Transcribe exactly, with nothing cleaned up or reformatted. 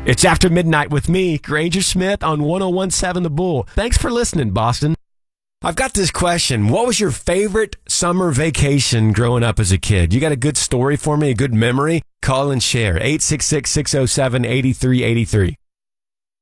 It's After Midnight with me, Granger Smith, on one oh one point seven The Bull. Thanks for listening, Boston. I've got this question. What was your favorite summer vacation growing up as a kid? You got a good story for me, a good memory? Call and share. eight six six, six oh seven, eight three eight three.